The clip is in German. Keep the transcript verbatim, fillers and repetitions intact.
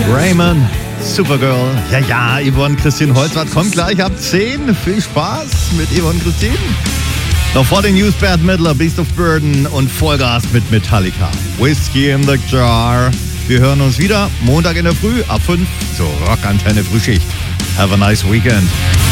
Raymond, Supergirl. Ja, ja, Yvonne Christine Holzwarth kommt gleich ab zehn. Viel Spaß mit Yvonne Christine. Noch vor den News, Bad Midler, Beast of Burden und Vollgas mit Metallica. Whiskey in the Jar. Wir hören uns wieder Montag in der Früh ab fünf zur Rockantenne Frühschicht. Have a nice weekend.